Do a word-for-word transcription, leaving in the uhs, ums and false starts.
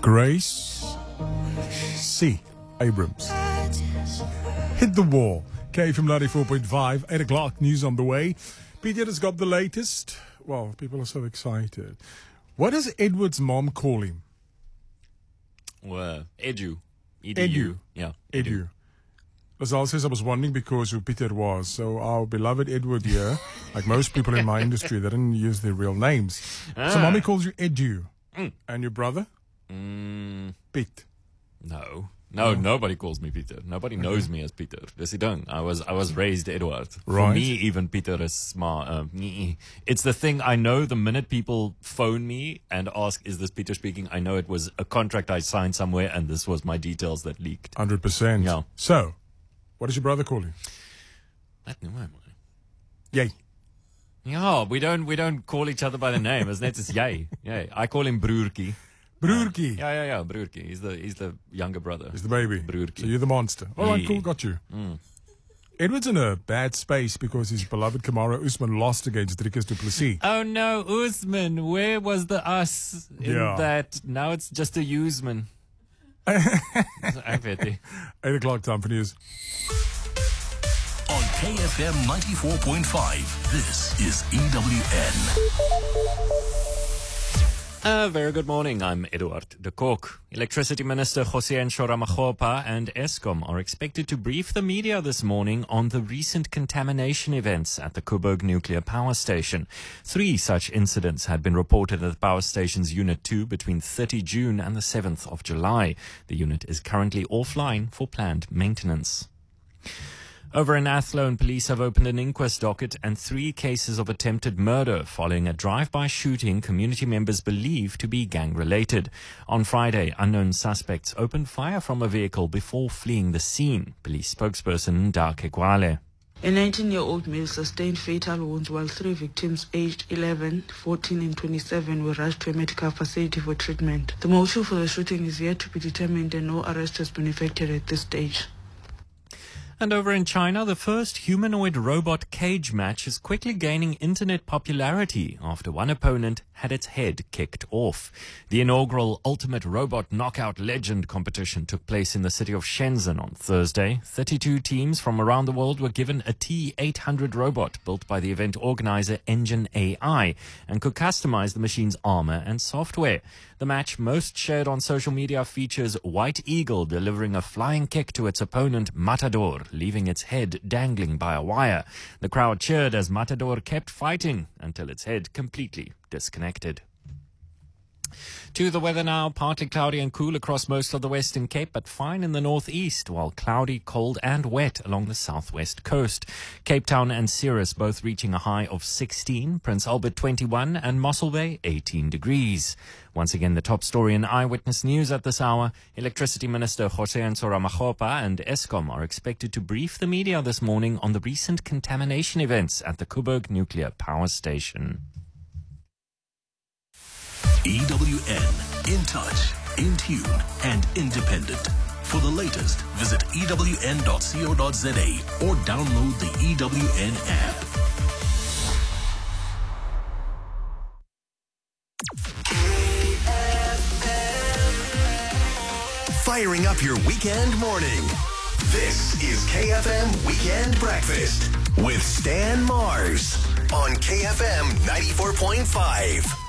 Grace C. Abrams. Hit the wall. K F M ninety-four point five, eight o'clock, news on the way. Peter has got the latest. Well, people are so excited. What does Edward's mom call him? Well, Edu. E D U. Edu. Yeah. Edu. Lazal says, I was wondering because who Peter was. So our beloved Edward here, like most people in my industry, they didn't use their real names. Ah. So mommy calls you Edu. Mm. And your brother? Mm, Pete. no. No, oh. Nobody calls me Peter. Nobody knows me as Peter. Dis die ding. I was I was raised Edward. Right. For me, even Peter is smart. Uh, it's the thing I know the minute people phone me and ask, is this Peter speaking? I know it was a contract I signed somewhere and this was my details that leaked. one hundred percent. Yeah. So, what does your brother call you? That no way. Yay. Yeah, we don't we don't call each other by the name. It's net as jy. Yay. I call him Broertjie. Broertjie. Uh, yeah, yeah, yeah, Broertjie. He's the he's the younger brother. He's the baby. Broertjie. So you're the monster. All right, Yeah. cool, got you. Mm. Edward's in a bad space because his beloved Kamaru Usman lost against Dricus du Plessis. Oh no, Usman, where was the us in Yeah. that? Now it's just a Usman. Ek weet nie. Eight o'clock time for news. On K F M ninety-four point five, this is E W N. A very good morning. I'm Eduard de Kok. Electricity Minister José Ramaphosa and Eskom are expected to brief the media this morning on the recent contamination events at the Koeberg nuclear power station. Three such incidents had been reported at the power station's Unit two between the thirtieth of June and the seventh of July. The unit is currently offline for planned maintenance. Over in Athlone, police have opened an inquest docket and three cases of attempted murder following a drive-by shooting community members believe to be gang-related. On Friday, unknown suspects opened fire from a vehicle before fleeing the scene. Police spokesperson Nda Kekwale. A nineteen-year-old male sustained fatal wounds while three victims aged eleven, fourteen and twenty-seven were rushed to a medical facility for treatment. The motive for the shooting is yet to be determined and no arrest has been effected at this stage. And over in China, the first humanoid robot cage match is quickly gaining internet popularity after one opponent had its head kicked off. The inaugural Ultimate Robot Knockout Legend competition took place in the city of Shenzhen on Thursday. thirty-two teams from around the world were given a T eight hundred robot built by the event organizer Engine A I and could customize the machine's armor and software. The match most shared on social media features White Eagle delivering a flying kick to its opponent Matador, leaving its head dangling by a wire. The crowd cheered as Matador kept fighting until its head completely disconnected. To the weather now, partly cloudy and cool across most of the Western Cape, but fine in the northeast, while cloudy, cold and wet along the southwest coast. Cape Town and Ceres both reaching a high of sixteen, Prince Albert twenty-one and Mossel Bay eighteen degrees. Once again, the top story in Eyewitness News at this hour. Electricity Minister José Ramaphosa and Eskom are expected to brief the media this morning on the recent contamination events at the Koeberg nuclear power station. E W N, in touch, in tune, and independent. For the latest, visit E W N dot co dot za or download the E W N app. Firing up your weekend morning. This is K F M Weekend Breakfast with Stan Mars on K F M ninety-four point five.